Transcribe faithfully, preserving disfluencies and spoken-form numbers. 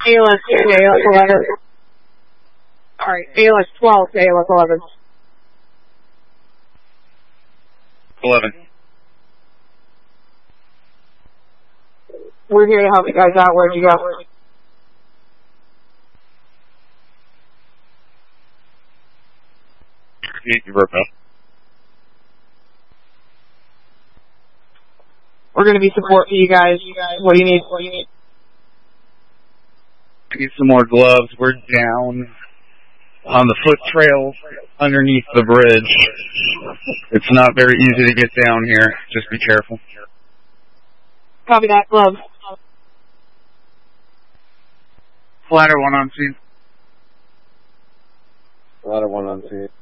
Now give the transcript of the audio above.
A L S two to A L S eleven. Alright, A L S twelve to A L S eleven. eleven. We're here to help you guys out. Where'd you go? You broke up. We're going to be support for you guys. What do you need? What do you need? I need some more gloves. We're down on the foot trail underneath the bridge. It's not very easy to get down here. Just be careful. Copy that. Gloves. Ladder one on scene. Ladder one on scene.